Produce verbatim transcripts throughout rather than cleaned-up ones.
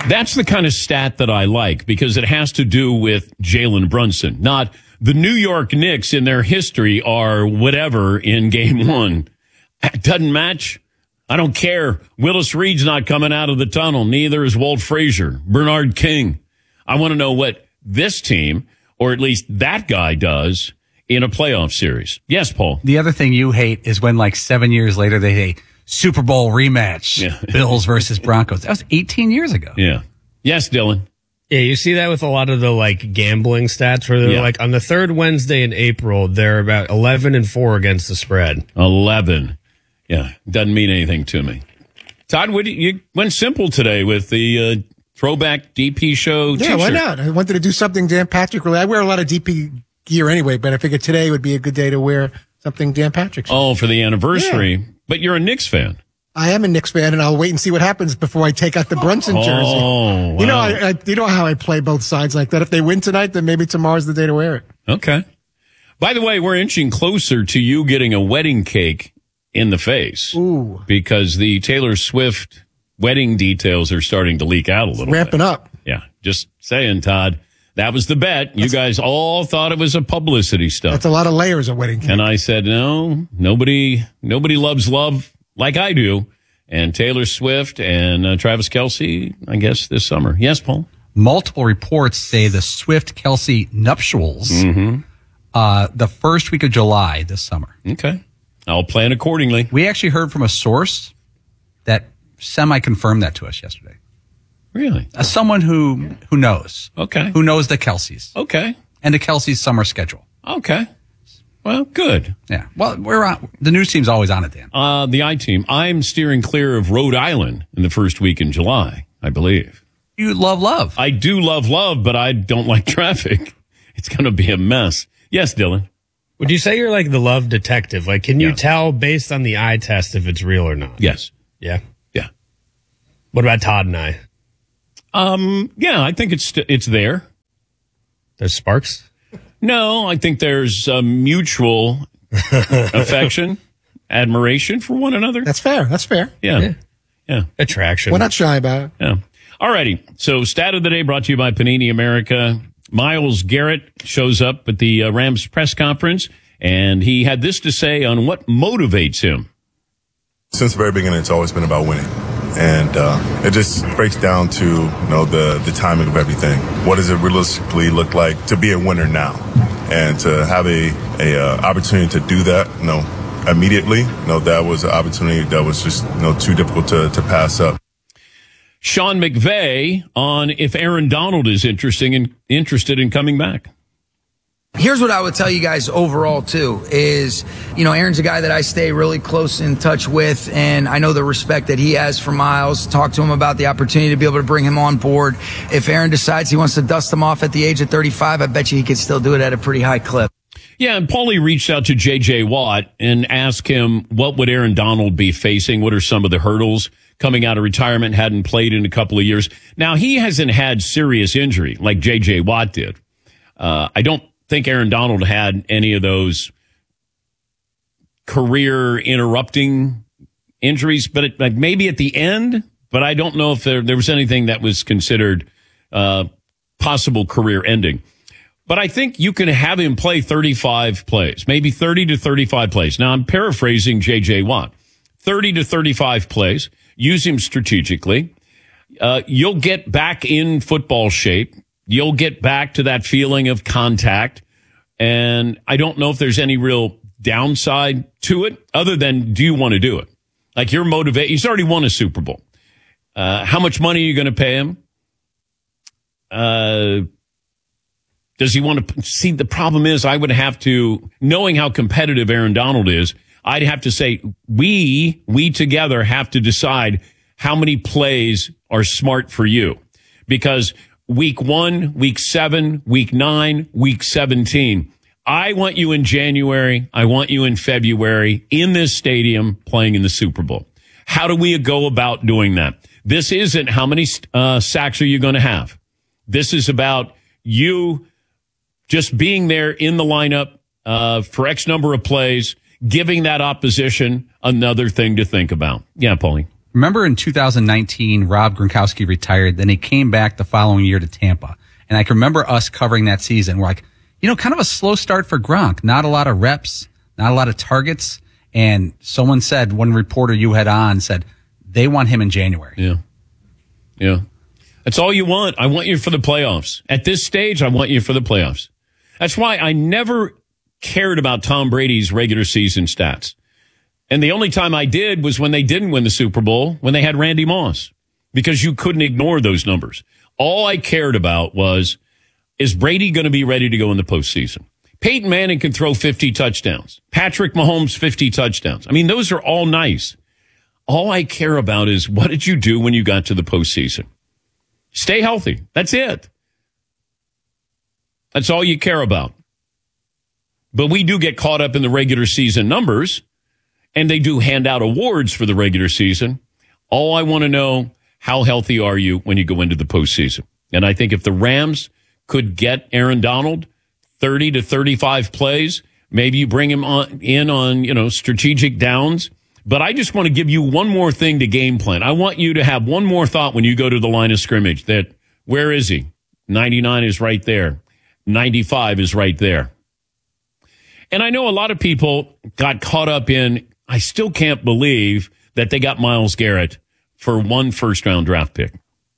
That's the kind of stat that I like because it has to do with Jalen Brunson, not the New York Knicks in their history are whatever in game one. It doesn't match. I don't care. Willis Reed's not coming out of the tunnel. Neither is Walt Frazier, Bernard King. I want to know what this team, or at least that guy, does in a playoff series. Yes, Paul. The other thing you hate is when, like, seven years later, they say Super Bowl rematch, yeah. Bills versus Broncos. That was eighteen years ago. Yeah. Yes, Dylan. Yeah, you see that with a lot of the, like, gambling stats where they're yeah. like, on the third Wednesday in April, they're about eleven and four against the spread. eleven. Yeah, doesn't mean anything to me. Todd, what, you went simple today with the uh, throwback D P show Yeah, t-shirt. why not? I wanted to do something Dan Patrick related. I wear a lot of D P gear anyway, but I figured today would be a good day to wear something Dan Patrick. Oh, for the anniversary. Yeah. But you're a Knicks fan. I am a Knicks fan, and I'll wait and see what happens before I take out the Brunson jersey. Oh, wow. You know, I, I, you know how I play both sides like that. If they win tonight, then maybe tomorrow's the day to wear it. Okay. By the way, we're inching closer to you getting a wedding cake in the face. Ooh. Because the Taylor Swift wedding details are starting to leak out a little Ramping bit. up. Yeah. Just saying, Todd. That was the bet. You That's, guys all thought it was a publicity stuff. That's a lot of layers of wedding cake. And I said, no, nobody, nobody loves love like I do. And Taylor Swift and uh, Travis Kelce, I guess, this summer. Yes, Paul? Multiple reports say the Swift-Kelce nuptials mm-hmm. uh, the first week of July this summer. Okay. I'll plan accordingly. We actually heard from a source that semi-confirmed that to us yesterday. Really? As someone who who knows. Okay. Who knows the Kelces. Okay. And the Kelce's summer schedule. Okay. Well, good. Yeah. Well, we're on. The news team's always on it, Dan. Uh, the I-team. I'm steering clear of Rhode Island in the first week in July, I believe. You love love. I do love love, but I don't like traffic. It's going to be a mess. Yes, Dylan. Would you say you're like the love detective? Like, can you Yeah. tell based on the eye test if it's real or not? Yes. Yeah. Yeah. What about Todd and I? Um. Yeah, I think it's it's there. There's sparks? No, I think there's a mutual affection, admiration for one another. That's fair. That's fair. Yeah. Yeah. yeah. Attraction. We're not shy about it. Yeah. All righty. So, stat of the day brought to you by Panini America. Myles Garrett shows up at the uh, Rams press conference, and he had this to say on what motivates him. Since the very beginning, it's always been about winning. And uh, it just breaks down to, you know, the, the timing of everything. What does it realistically look like to be a winner now? And to have a, a uh, opportunity to do that, you know, immediately, you know, that was an opportunity that was just, you know, too difficult to, to pass up. Sean McVay on if Aaron Donald is interesting in, interested in coming back. Here's what I would tell you guys overall, too, is, you know, Aaron's a guy that I stay really close in touch with, and I know the respect that he has for Myles. Talk to him about the opportunity to be able to bring him on board. If Aaron decides he wants to dust him off at the age of thirty-five, I bet you he could still do it at a pretty high clip. Yeah, and Paulie reached out to J J. Watt and asked him what would Aaron Donald be facing? What are some of the hurdles coming out of retirement? Hadn't played in a couple of years. Now, he hasn't had serious injury like J J. Watt did. Uh, I don't think Aaron Donald had any of those career interrupting injuries, but it, like maybe at the end, but I don't know if there, there was anything that was considered uh, possible career ending. But I think you can have him play thirty-five plays, maybe thirty to thirty-five plays. Now, I'm paraphrasing J J. Watt. thirty to thirty-five plays. Use him strategically. Uh, you'll get back in football shape. You'll get back to that feeling of contact. And I don't know if there's any real downside to it other than do you want to do it? Like you're motivated. He's already won a Super Bowl. Uh, how much money are you going to pay him? Uh, does he want to see? The problem is I would have to, knowing how competitive Aaron Donald is, I'd have to say we, we together have to decide how many plays are smart for you, because week one, week seven, week nine, week seventeen. I want you in January. I want you in February in this stadium playing in the Super Bowl. How do we go about doing that? This isn't how many uh, sacks are you going to have. This is about you just being there in the lineup uh, for X number of plays, giving that opposition another thing to think about. Yeah, Paulie. remember in two thousand nineteen, Rob Gronkowski retired. Then he came back the following year to Tampa. And I can remember us covering that season. We're like, you know, kind of a slow start for Gronk. Not a lot of reps, not a lot of targets. And someone said, one reporter you had on said, they want him in January. Yeah. Yeah. That's all you want. I want you for the playoffs. At this stage, I want you for the playoffs. That's why I never cared about Tom Brady's regular season stats. And the only time I did was when they didn't win the Super Bowl, when they had Randy Moss, because you couldn't ignore those numbers. All I cared about was, is Brady going to be ready to go in the postseason? Peyton Manning can throw fifty touchdowns. Patrick Mahomes, fifty touchdowns. I mean, those are all nice. All I care about is, what did you do when you got to the postseason? Stay healthy. That's it. That's all you care about. But we do get caught up in the regular season numbers, and they do hand out awards for the regular season. All I want to know, how healthy are you when you go into the postseason? And I think if the Rams could get Aaron Donald thirty to thirty-five plays, maybe you bring him on, in on, you know, strategic downs. But I just want to give you one more thing to game plan. I want you to have one more thought when you go to the line of scrimmage, that where is he? ninety-nine is right there. ninety-five is right there. And I know a lot of people got caught up in, I still can't believe that they got Myles Garrett for one first-round draft pick.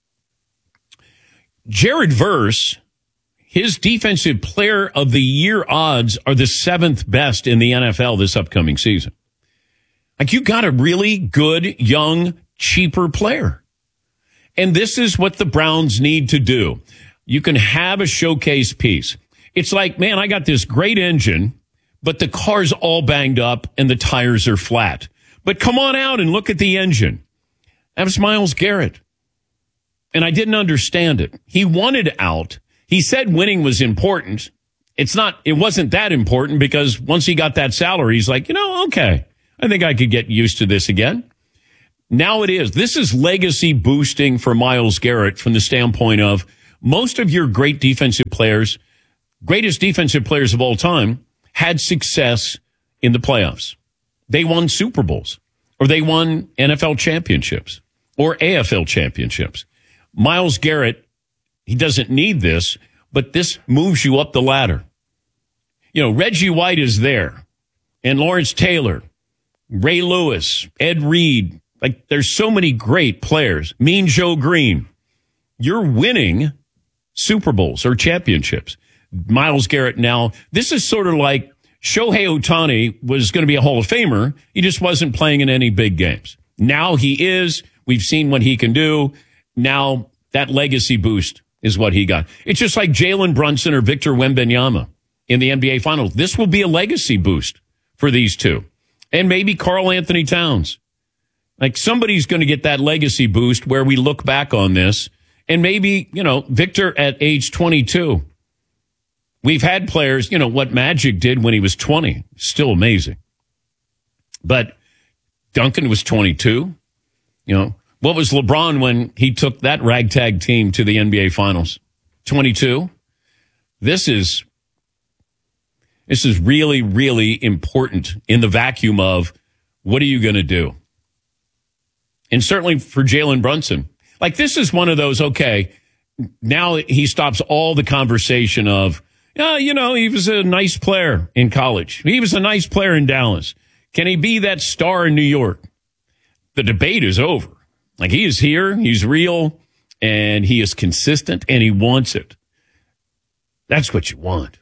Jared Verse, his Defensive Player of the Year odds are the seventh best in the N F L this upcoming season. Like, you got a really good, young, cheaper player. And this is what the Browns need to do. You can have a showcase piece. It's like, man, I got this great engine, but the car's all banged up and the tires are flat. But come on out and look at the engine. That was Myles Garrett. And I didn't understand it. He wanted out. He said winning was important. It's not, it wasn't that important, because once he got that salary, he's like, you know, okay, I think I could get used to this again. Now it is. This is legacy boosting for Myles Garrett from the standpoint of most of your great defensive players, greatest defensive players of all time, had success in the playoffs. They won Super Bowls, or they won N F L championships or A F L championships. Myles Garrett, he doesn't need this, but this moves you up the ladder. You know, Reggie White is there, and Lawrence Taylor, Ray Lewis, Ed Reed. Like, there's so many great players. Mean Joe Green. You're winning Super Bowls or championships. Myles Garrett now, this is sort of like Shohei Ohtani was going to be a Hall of Famer. He just wasn't playing in any big games. Now he is. We've seen what he can do. Now that legacy boost is what he got. It's just like Jalen Brunson or Victor Wembanyama in the N B A Finals. This will be a legacy boost for these two. And maybe Karl Anthony Towns. Like, somebody's going to get that legacy boost where we look back on this. And maybe, you know, Victor at age twenty-two. We've had players, you know, what Magic did when he was twenty. Still amazing. But Duncan was twenty-two. You know, what was LeBron when he took that ragtag team to the N B A Finals? twenty-two. This is, this is really, really important in the vacuum of what are you going to do? And certainly for Jalen Brunson. Like, this is one of those, okay, now he stops all the conversation of, oh, you know, he was a nice player in college. He was a nice player in Dallas. Can he be that star in New York? The debate is over. Like, he is here, he's real, and he is consistent, and he wants it. That's what you want.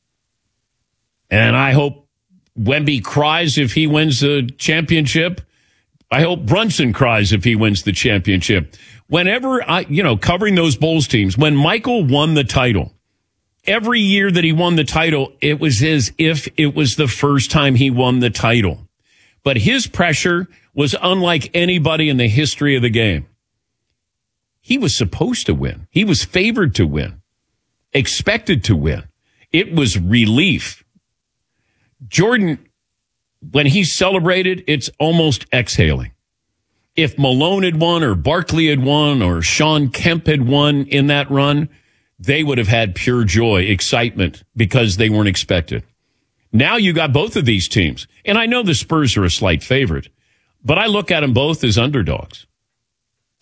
And I hope Wemby cries if he wins the championship. I hope Brunson cries if he wins the championship. Whenever I, you know, covering those Bulls teams, when Michael won the title, every year that he won the title, it was as if it was the first time he won the title. But his pressure was unlike anybody in the history of the game. He was supposed to win. He was favored to win, expected to win. It was relief. Jordan, when he celebrated, it's almost exhaling. If Malone had won, or Barkley had won, or Sean Kemp had won in that run, they would have had pure joy, excitement, because they weren't expected. Now you got both of these teams. And I know the Spurs are a slight favorite, but I look at them both as underdogs.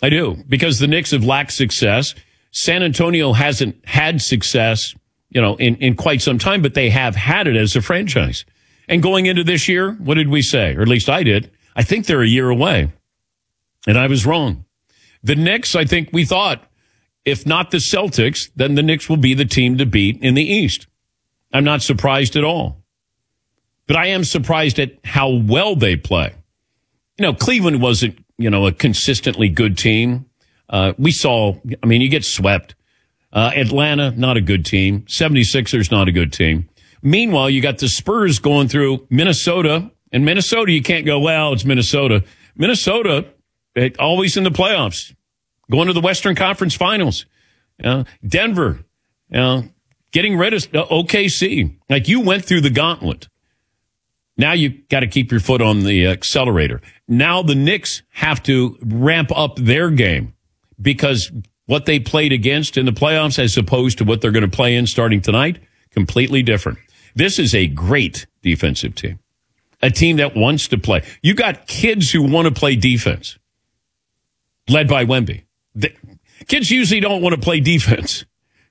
I do, because the Knicks have lacked success. San Antonio hasn't had success, you know, in, in quite some time, but they have had it as a franchise. And going into this year, what did we say? Or at least I did. I think they're a year away. And I was wrong. The Knicks, I think we thought, if not the Celtics, then the Knicks will be the team to beat in the East. I'm not surprised at all. But I am surprised at how well they play. You know, Cleveland wasn't, you know, a consistently good team. Uh, we saw, I mean, you get swept. Uh, Atlanta, not a good team. seventy-sixers, not a good team. Meanwhile, you got the Spurs going through Minnesota. And Minnesota, you can't go, well, it's Minnesota. Minnesota, it, always in the playoffs. Going to the Western Conference Finals. Uh, Denver, uh, getting rid of uh, O K C. Like, you went through the gauntlet. Now you got to keep your foot on the accelerator. Now the Knicks have to ramp up their game because what they played against in the playoffs as opposed to what they're going to play in starting tonight, completely different. This is a great defensive team, a team that wants to play. You got kids who want to play defense, led by Wemby. The kids usually don't want to play defense,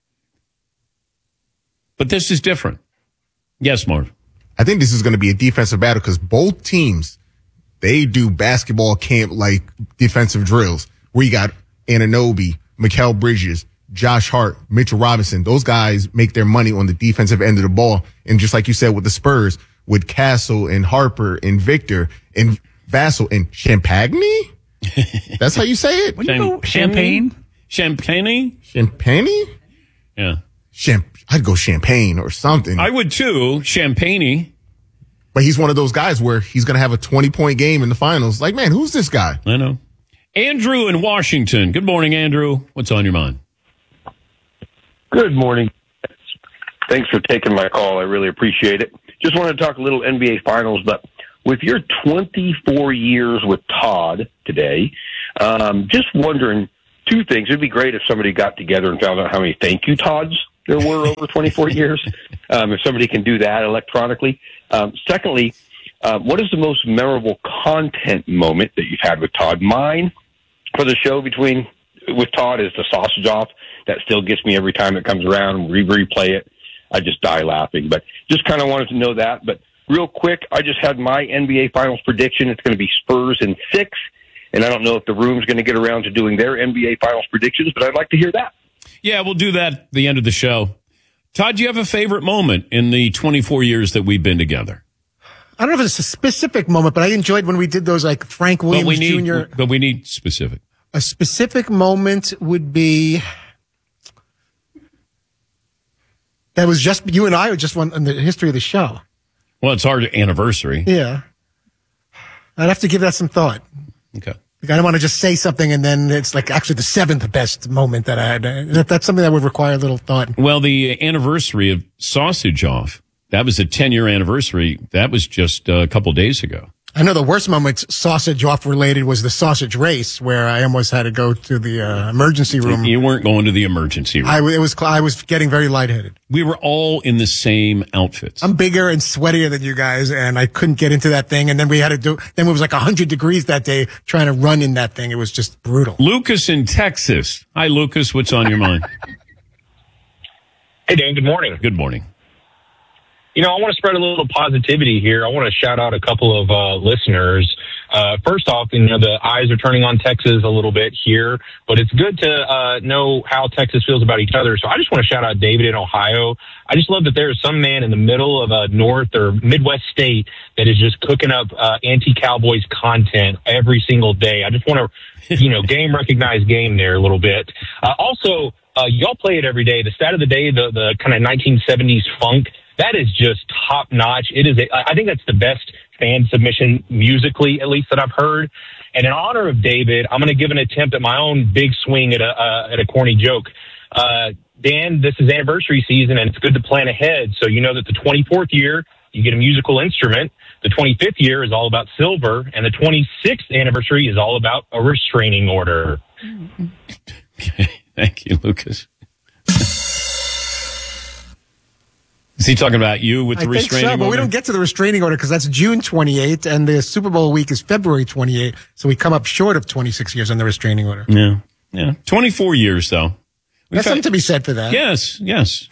but this is different. Yes, Marv. I think this is going to be a defensive battle because both teams, they do basketball camp-like defensive drills where you got Anunoby, Mikal Bridges, Josh Hart, Mitchell Robinson. Those guys make their money on the defensive end of the ball. And just like you said with the Spurs, with Castle and Harper and Victor and Vassell and Champagne? That's how you say it? When you go Champagne? Champagne? Champagne? Yeah. Champ- I'd go Champagne or something. I would too. Champagne. But he's one of those guys where he's going to have a twenty-point game in the finals. Like, man, who's this guy? I know. Andrew in Washington. Good morning, Andrew. What's on your mind? Good morning. Thanks for taking my call. I really appreciate it. Just wanted to talk a little N B A Finals, but with your twenty-four years with Todd today, um, just wondering two things. It'd be great if somebody got together and found out how many thank you Todds there were over twenty-four years. Um, if somebody can do that electronically. Um, secondly, uh, what is the most memorable content moment that you've had with Todd? Mine for the show between with Todd is the sausage off. That still gets me every time it comes around. We replay it. I just die laughing. But just kind of wanted to know that. But real quick, I just had my N B A Finals prediction. It's going to be Spurs in six. And I don't know if the room's going to get around to doing their N B A Finals predictions, but I'd like to hear that. Yeah, we'll do that at the end of the show. Todd, do you have a favorite moment in the twenty-four years that we've been together? I don't know if it's a specific moment, but I enjoyed when we did those like Frank Williams but we need, Junior But we need specific. A specific moment would be that was just you and I or just one in the history of the show. Well, it's our anniversary. Yeah. I'd have to give that some thought. Okay. Like, I don't want to just say something and then it's like actually the seventh best moment that I had. That, that's something that would require a little thought. Well, the anniversary of Sausage Off, that was a ten-year anniversary. That was just a couple days ago. I know the worst moment sausage off related was the sausage race where I almost had to go to the uh, emergency room. You weren't going to the emergency room. I, it was, I was getting very lightheaded. We were all in the same outfits. I'm bigger and sweatier than you guys, and I couldn't get into that thing. And then we had to do, then it was like one hundred degrees that day trying to run in that thing. It was just brutal. Lucas in Texas. Hi, Lucas. What's on your mind? Hey, Dan. Good morning. Good morning. You know, I want to spread a little positivity here. I want to shout out a couple of uh, listeners. Uh, first off, you know, the eyes are turning on Texas a little bit here, but it's good to uh, know how Texas feels about each other. So I just want to shout out David in Ohio. I just love that there is some man in the middle of a North or Midwest state that is just cooking up uh, anti-Cowboys content every single day. I just want to, you know, game recognize game there a little bit. Uh, also, uh, y'all play it every day. The stat of the day, the, the kind of nineteen seventies funk, that is just top notch. It is. A, I think that's the best fan submission musically, at least that I've heard. And in honor of David, I'm going to give an attempt at my own big swing at a uh, at a corny joke. Uh, Dan, this is anniversary season, and it's good to plan ahead. So you know that the twenty-fourth year you get a musical instrument. The twenty-fifth year is all about silver, and the twenty-sixth anniversary is all about a restraining order. Okay. Thank you, Lucas. Is he talking about you with the I think restraining so, order? but we don't get to the restraining order because that's June twenty-eighth, and the Super Bowl week is February twenty-eighth. So we come up short of twenty-six years on the restraining order. Yeah, yeah. twenty-four years, though. We've There's had- something to be said for that. Yes, yes.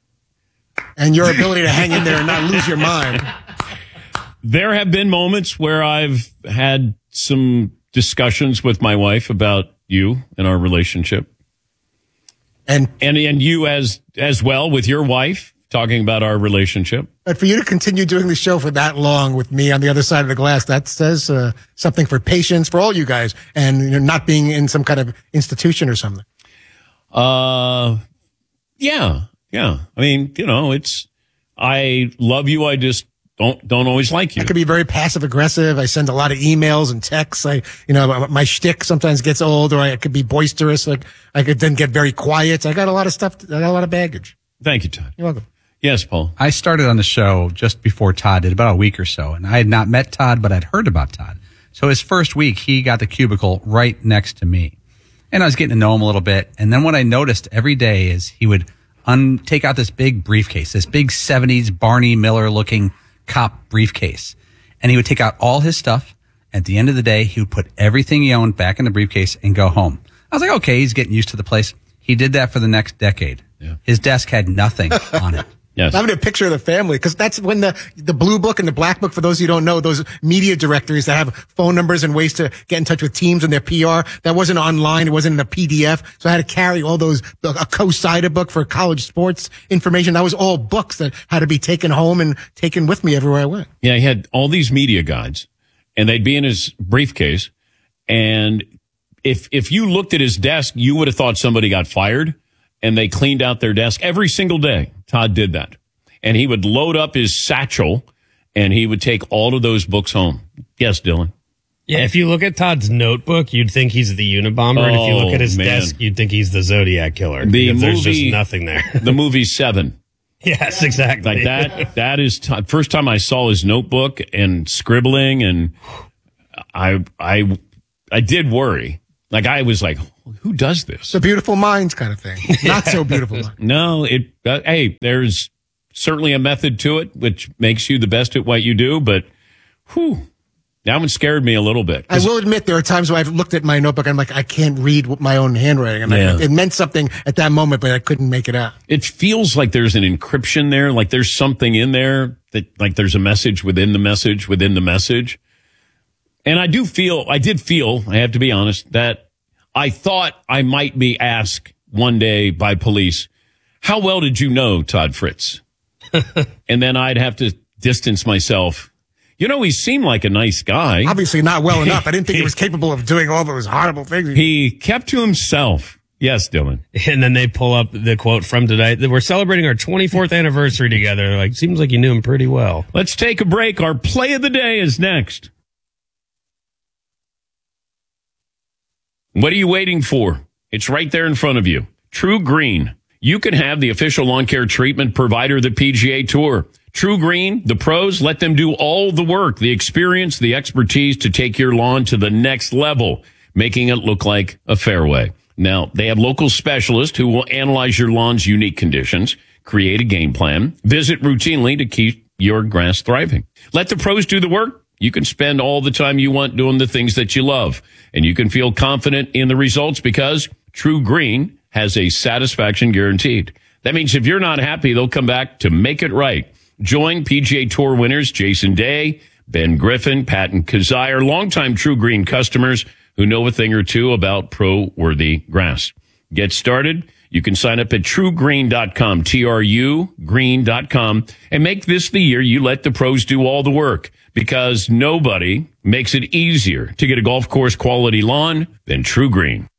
And your ability to hang in there and not lose your mind. There have been moments where I've had some discussions with my wife about you and our relationship. And and and you as as well with your wife, talking about our relationship. But for you to continue doing the show for that long with me on the other side of the glass, that says uh, something for patience for all you guys, and you know, not being in some kind of institution or something. Uh, yeah, yeah. I mean, you know, it's, I love you. I just don't, don't always like you. I could be very passive aggressive. I send a lot of emails and texts. I, you know, my, my shtick sometimes gets old, or I could be boisterous. Like I could then get very quiet. I got a lot of stuff. I got a lot of baggage. Thank you, Todd. You're welcome. Yes, Paul. I started on the show just before Todd did, about a week or so, and I had not met Todd, but I'd heard about Todd. So his first week, he got the cubicle right next to me. And I was getting to know him a little bit. And then what I noticed every day is he would un- take out this big briefcase, this big seventies Barney Miller looking cop briefcase. And he would take out all his stuff. At the end of the day, he would put everything he owned back in the briefcase and go home. I was like, okay, he's getting used to the place. He did that for the next decade. Yeah. His desk had nothing on it. Yes. I'm going to picture the family, because that's when the, the blue book and the black book, for those of you who don't know, those media directories that have phone numbers and ways to get in touch with teams and their P R, that wasn't online. It wasn't in a P D F. So I had to carry all those, a co-sider book for college sports information. That was all books that had to be taken home and taken with me everywhere I went. Yeah, he had all these media guides, and they'd be in his briefcase. And if if you looked at his desk, you would have thought somebody got fired, and they cleaned out their desk every single day. Todd did that. And he would load up his satchel, and he would take all of those books home. Yes, Dylan. Yeah, if you look at Todd's notebook, you'd think he's the Unabomber, and if you look at his Oh, man. desk, you'd think he's the Zodiac Killer. The because there's movie- just nothing there. The movie Seven. Yes, exactly. Like that, that is, t- first time I saw his notebook and scribbling, and I, I, I did worry. Like, I was like, who does this? It's a beautiful minds kind of thing. Not so beautiful. No, it, uh, hey, there's certainly a method to it, which makes you the best at what you do, but whew, that one scared me a little bit. I will admit there are times where I've looked at my notebook and I'm like, I can't read my own handwriting. And Yeah. I, it meant something at that moment, but I couldn't make it out. It feels like there's an encryption there, like there's something in there that, like there's a message within the message within the message. And I do feel, I did feel, I have to be honest, that I thought I might be asked one day by police, how well did you know Todd Fritz? And then I'd have to distance myself. You know, he seemed like a nice guy. Obviously not well enough. I didn't think he was capable of doing all those horrible things. He kept to himself. Yes, Dylan. And then they pull up the quote from today. We're celebrating our twenty-fourth anniversary together. They're like, seems like you knew him pretty well. Let's take a break. Our play of the day is next. What are you waiting for? It's right there in front of you. True Green. You can have the official lawn care treatment provider of the P G A Tour. True Green, the pros, let them do all the work, the experience, the expertise to take your lawn to the next level, making it look like a fairway. Now, they have local specialists who will analyze your lawn's unique conditions, create a game plan, visit routinely to keep your grass thriving. Let the pros do the work. You can spend all the time you want doing the things that you love, and you can feel confident in the results because True Green has a satisfaction guaranteed. That means if you're not happy, they'll come back to make it right. Join P G A Tour winners Jason Day, Ben Griffin, Patton Kazire, longtime True Green customers who know a thing or two about pro-worthy grass. Get started. You can sign up at true green dot com, T R U green dot com, and make this the year you let the pros do all the work, because nobody makes it easier to get a golf course quality lawn than True Green.